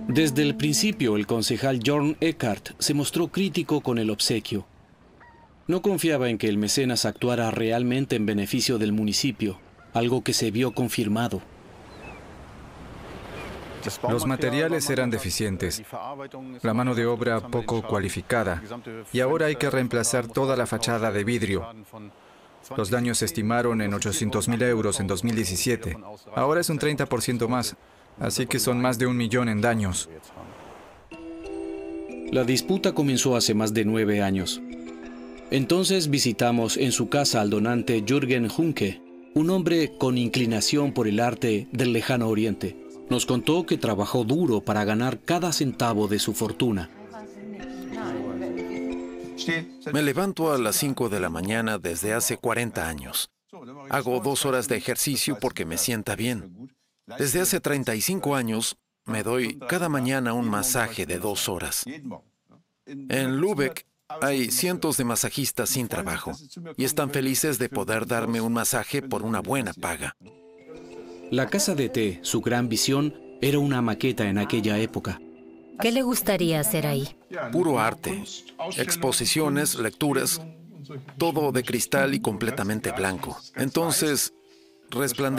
Desde el principio, el concejal Jorn Eckart se mostró crítico con el obsequio. No confiaba en que el mecenas actuara realmente en beneficio del municipio, algo que se vio confirmado. Los materiales eran deficientes, la mano de obra poco cualificada, y ahora hay que reemplazar toda la fachada de vidrio. Los daños se estimaron en 800.000 euros en 2017. Ahora es un 30% más, así que son más de 1 millón en daños. La disputa comenzó hace más de 9 años. Entonces visitamos en su casa al donante Jürgen Hunke, un hombre con inclinación por el arte del lejano oriente. Nos contó que trabajó duro para ganar cada centavo de su fortuna. Me levanto a las 5 de la mañana desde hace 40 años. Hago 2 horas de ejercicio porque me sienta bien. Desde hace 35 años me doy cada mañana un masaje de 2 horas. En Lübeck hay cientos de masajistas sin trabajo y están felices de poder darme un masaje por una buena paga. La casa de té, su gran visión, era una maqueta en aquella época. ¿Qué le gustaría hacer ahí? Puro arte, exposiciones, lecturas, todo de cristal y completamente blanco. Entonces, resplandece.